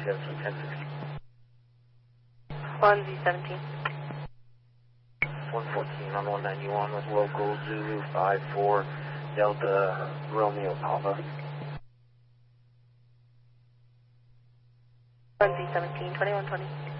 Sierra 1060. 1Z17. 114 on 191 with local Zulu 54 Delta Romeo Papa. 1Z17, 2120.